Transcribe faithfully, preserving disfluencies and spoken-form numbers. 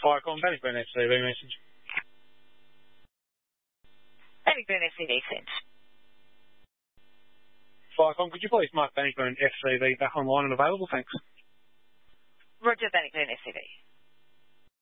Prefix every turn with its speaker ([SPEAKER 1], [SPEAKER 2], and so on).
[SPEAKER 1] Firecon, Bannockburn F C V message.
[SPEAKER 2] Bannockburn F C V sent.
[SPEAKER 1] Firecon, could you please mark Bannockburn F C V back online and available? Thanks.
[SPEAKER 2] Roger, Bannockburn F C V.